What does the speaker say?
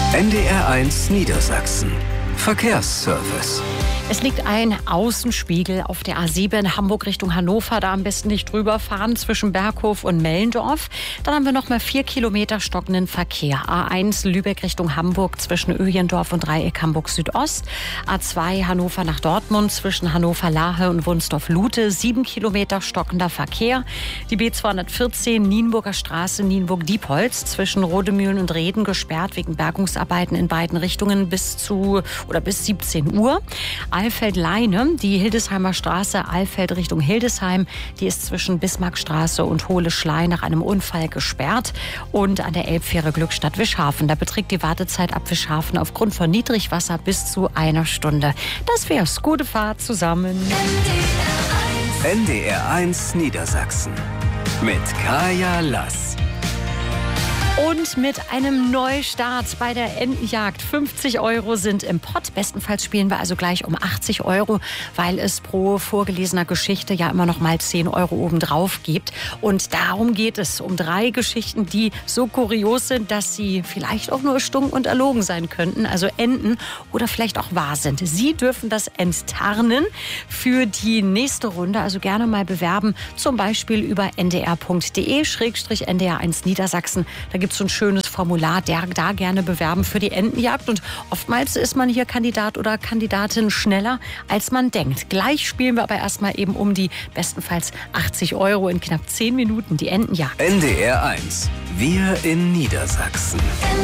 NDR1 Niedersachsen. Verkehrsservice. Es liegt ein Außenspiegel auf der A7 Hamburg Richtung Hannover. Da am besten nicht drüber fahren zwischen Berghof und Mellendorf. Dann haben wir noch mal 4 Kilometer stockenden Verkehr. A1 Lübeck Richtung Hamburg zwischen Öjendorf und Dreieck Hamburg Südost. A2 Hannover nach Dortmund zwischen Hannover-Lahe und Wunsdorf-Lute. 7 Kilometer stockender Verkehr. Die B214 Nienburger Straße Nienburg-Diepholz zwischen Rodemühlen und Reden gesperrt wegen Bergungsarbeiten in beiden Richtungen bis 17 Uhr. Alfeld-Leine, die Hildesheimer Straße, Alfeld Richtung Hildesheim, die ist zwischen Bismarckstraße und Hohle-Schlei nach einem Unfall gesperrt. Und an der Elbfähre Glückstadt-Wischhafen, da beträgt die Wartezeit ab Wischhafen aufgrund von Niedrigwasser bis zu 1 Stunde. Das wär's. Gute Fahrt zusammen. NDR1 Niedersachsen mit Kaya Lass. Und mit einem Neustart bei der Entenjagd. 50 € sind im Pott. Bestenfalls spielen wir also gleich um 80 €, weil es pro vorgelesener Geschichte ja immer noch mal 10 € obendrauf gibt. Und darum geht es, um 3 Geschichten, die so kurios sind, dass sie vielleicht auch nur stunk und erlogen sein könnten. Also Enten oder vielleicht auch wahr sind. Sie dürfen das enttarnen für die nächste Runde. Also gerne mal bewerben, zum Beispiel über ndr.de/NDR1 Niedersachsen. Da gibt es so ein schönes Formular, da gerne bewerben für die Entenjagd. Und oftmals ist man hier Kandidat oder Kandidatin schneller, als man denkt. Gleich spielen wir aber erstmal eben um die bestenfalls 80 € in knapp 10 Minuten die Entenjagd. NDR1. Wir in Niedersachsen.